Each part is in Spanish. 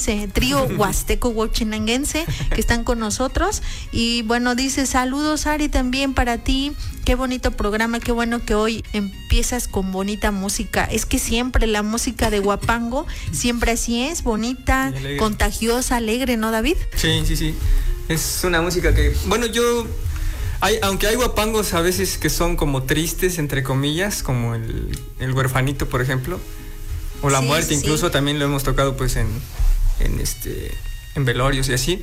ese trío huasteco huachinanguense que están con nosotros. Y bueno, dice, saludos Ari también para ti, qué bonito programa, qué bueno que hoy empiezas con bonita música. Es que siempre la música de Huapango, siempre así es, bonita, contagiosa, alegre, ¿no, David? Sí, es una música que, bueno, aunque hay huapangos a veces que son como tristes, entre comillas, como el huerfanito, por ejemplo, o la muerte, incluso también lo hemos tocado pues en velorios y así,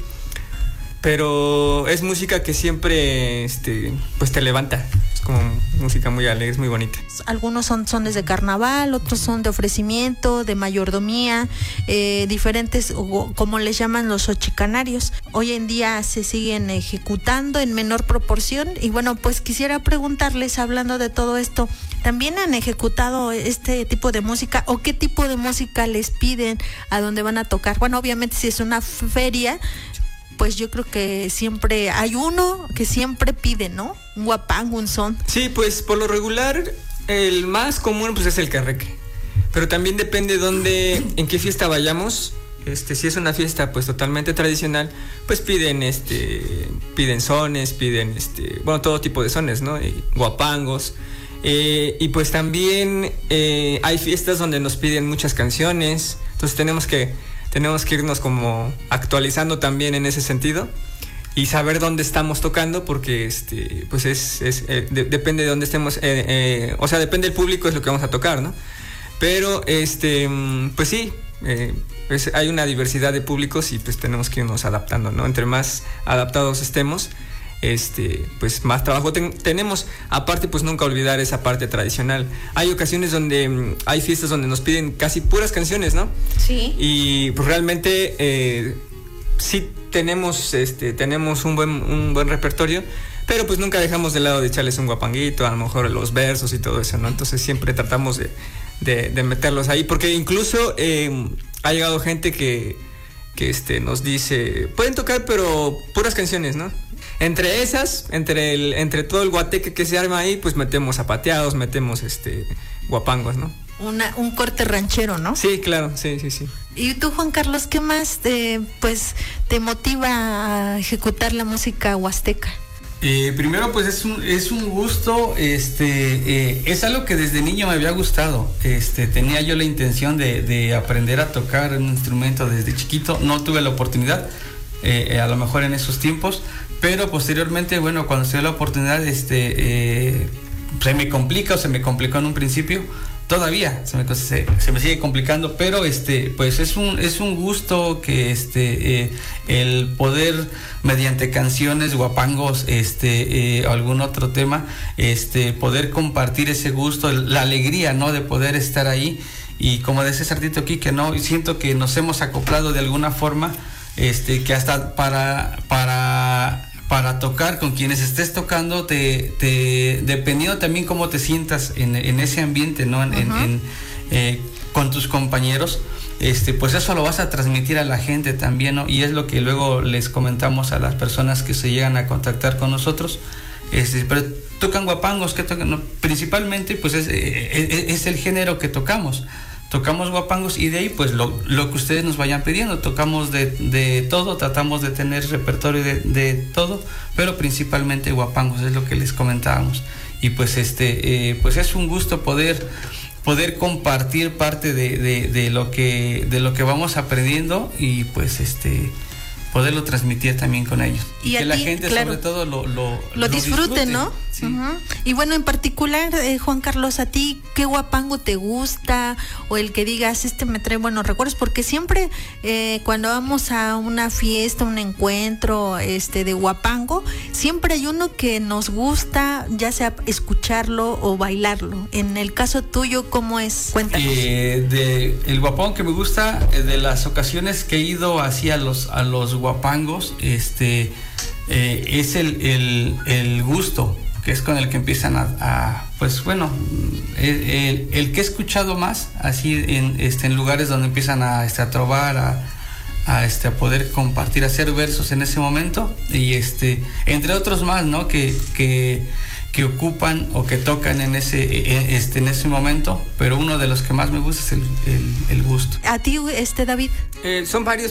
pero es música que siempre pues te levanta. Es como música muy alegre, es muy bonita. Algunos son sones de carnaval, otros son de ofrecimiento, de mayordomía, diferentes, como les llaman los xochicanarios. Hoy en día se siguen ejecutando en menor proporción. Y bueno, pues quisiera preguntarles, hablando de todo esto, ¿también han ejecutado este tipo de música o qué tipo de música les piden a dónde van a tocar? Bueno, obviamente si es una feria, pues yo creo que siempre hay uno que siempre pide, ¿no? Un huapango, un son. Sí, pues por lo regular el más común pues es el carreque, pero también depende en qué fiesta vayamos. Si es una fiesta pues totalmente tradicional, pues piden sones, piden bueno, todo tipo de sones, ¿no? Huapangos. Y pues también hay fiestas donde nos piden muchas canciones, entonces tenemos que irnos como actualizando también en ese sentido y saber dónde estamos tocando, porque pues depende de dónde estemos, o sea, depende del público, es lo que vamos a tocar, ¿no? Pero pues sí, hay una diversidad de públicos y pues tenemos que irnos adaptando, ¿no? Entre más adaptados estemos, pues más trabajo tenemos. Aparte, pues nunca olvidar esa parte tradicional. Hay ocasiones donde hay fiestas donde nos piden casi puras canciones, ¿no? Sí. Y pues realmente sí tenemos un buen repertorio, pero pues nunca dejamos de lado de echarles un guapanguito, a lo mejor los versos y todo eso, ¿no? Entonces siempre tratamos de meterlos ahí, porque incluso ha llegado gente que nos dice, pueden tocar pero puras canciones, ¿no? Entre esas, entre todo el guateque que se arma ahí, pues metemos zapateados, metemos guapangos, ¿no? Un corte ranchero, ¿no? Sí, claro, sí. ¿Y tú, Juan Carlos, qué más te motiva a ejecutar la música huasteca? Primero, pues es un gusto, es algo que desde niño me había gustado. Tenía yo la intención de aprender a tocar un instrumento desde chiquito. No tuve la oportunidad, a lo mejor en esos tiempos, pero posteriormente, bueno, cuando se dio la oportunidad, se me complica o se me complicó en un principio. Todavía se me sigue complicando, pero pues es un gusto que el poder mediante canciones, guapangos, o algún otro tema, poder compartir ese gusto, la alegría, ¿no? De poder estar ahí. Y como decía Sartito aquí, que no, siento que nos hemos acoplado de alguna forma, que hasta para tocar con quienes estés tocando, dependiendo también cómo te sientas en ese ambiente, ¿no? Con tus compañeros, pues eso lo vas a transmitir a la gente también, ¿no? Y es lo que luego les comentamos a las personas que se llegan a contactar con nosotros. Pero tocan guapangos, que tocan, no, principalmente pues es el género que tocamos guapangos, y de ahí pues lo que ustedes nos vayan pidiendo. Tocamos de todo, tratamos de tener repertorio de todo, pero principalmente guapangos, es lo que les comentábamos. Y pues pues es un gusto poder compartir parte de lo que vamos aprendiendo, y pues poderlo transmitir también con ellos. Y que la gente, claro, sobre todo lo disfrute, ¿no? Sí. Uh-huh. Y bueno, en particular, Juan Carlos, ¿a ti qué guapango te gusta? O el que digas, me trae buenos recuerdos, porque siempre cuando vamos a una fiesta, un encuentro de guapango, siempre hay uno que nos gusta, ya sea escucharlo o bailarlo. En el caso tuyo, ¿cómo es? Cuéntanos. El guapango que me gusta, de las ocasiones que he ido hacia los guapangos, es el gusto, que es con el que empiezan pues bueno, el que he escuchado más así en lugares donde empiezan a trovar, a poder compartir, a hacer versos en ese momento, y entre otros más, ¿no? que ocupan o que tocan en ese momento, pero uno de los que más me gusta es el gusto. ¿A ti, David? Son varios,